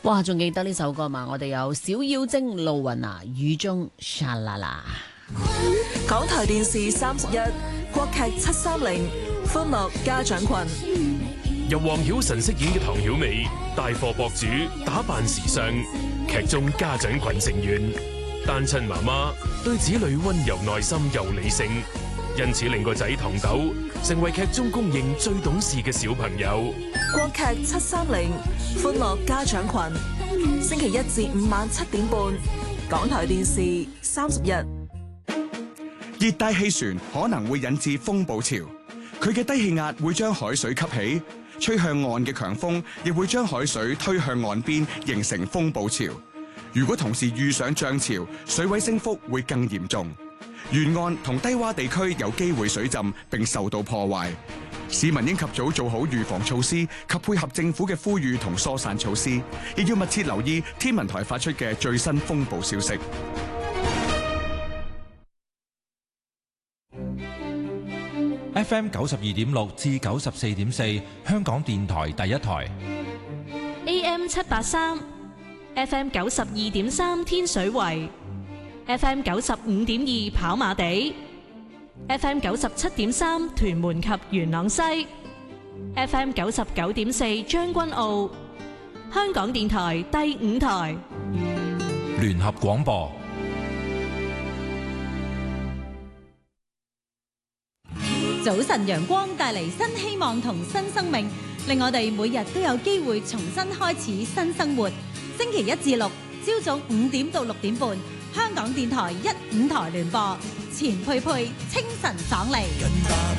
哇，仲記得呢首歌嘛？我哋有小妖精露雲啊，雨中沙啦啦。 港台電視31國劇730歡樂家長群， 由黃曉晨飾演嘅唐曉美，帶貨博主，打扮時尚，劇中家長群成員，單親媽媽對子女溫柔耐心又理性，因此令個仔唐豆成為劇中公認最懂事嘅小朋友。 國劇730歡樂家長群，星期1至5晚7點半，港台電視31。 熱帶氣旋可能會引致風暴潮，佢嘅低氣壓會將海水吸起，吹向岸嘅強風亦會將海水推向岸邊，形成風暴潮。如果同時遇上漲潮，水位升幅會更嚴重，沿岸同低洼地區有機會水浸並受到破壞。市民應及早做好預防措施及配合政府嘅呼籲同疏散措施，亦要密切留意天文台發出嘅最新風暴消息。 FM 92.6至94.4，香港電台第一台。 AM 783 FM 92.3天水圍 FM 95.2跑馬地 FM 97.3屯門及元朗西 FM 99.4將軍澳，香港電台第5台聯合廣播。 早晨陽光帶嚟新希望同新生命，令我哋每日都有機會重新開始新生活。星期1至6朝早5點到6點半，香港電台1、5台聯播，錢佩佩清晨爽利。